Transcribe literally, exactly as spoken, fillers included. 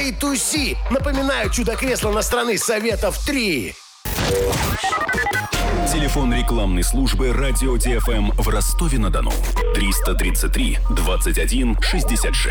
эй ту си. Напоминаю, чудо-кресло на страны Советов три. Телефон рекламной службы «Радио ди эф эм» в Ростове-на-Дону. триста тридцать три двадцать один шестьдесят шесть.